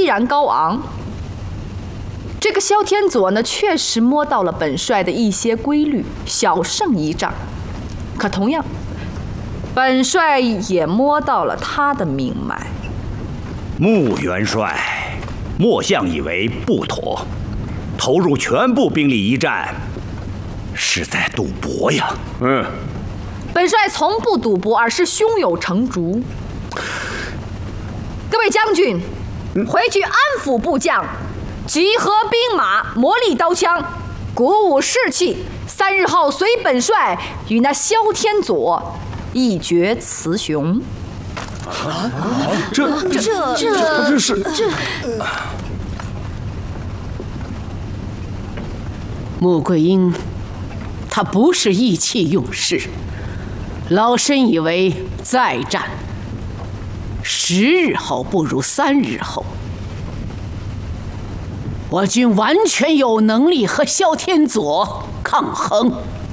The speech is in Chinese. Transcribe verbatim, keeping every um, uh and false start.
然高昂。这个萧天佐呢，确实摸到了本帅的一些规律，小胜一仗。可同样，本帅也摸到了他的命脉。 穆元帅，末相以为不妥，投入全部兵力一战，是在赌博呀。 嗯， 本帅从不赌博，而是胸有成竹。各位将军，回去安抚部将。集合兵马，磨砺刀枪，鼓舞士气。三日后，随本帅与那萧天佐一决雌雄。 啊，这这这这是这。 穆桂英，他不是意气用事。老身以为再战，十日后不如三日后。我军完全有能力和萧天佐抗衡。